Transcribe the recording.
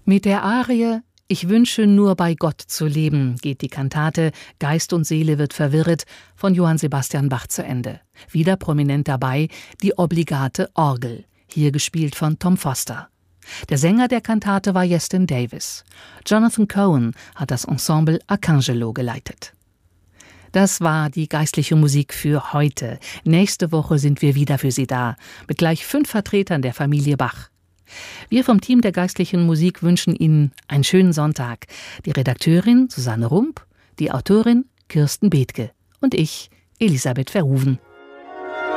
Mit der Arie »Ich wünsche nur bei Gott zu leben« geht die Kantate »Geist und Seele wird verwirret« von Johann Sebastian Bach zu Ende. Wieder prominent dabei die obligate Orgel, hier gespielt von Tom Foster. Der Sänger der Kantate war Jeston Davis. Jonathan Cohen hat das Ensemble Arcangelo geleitet. Das war die geistliche Musik für heute. Nächste Woche sind wir wieder für Sie da, mit gleich 5 Vertretern der Familie Bach. Wir vom Team der geistlichen Musik wünschen Ihnen einen schönen Sonntag. Die Redakteurin Susanne Rump, die Autorin Kirsten Bethke und ich, Elisabeth Verhoeven.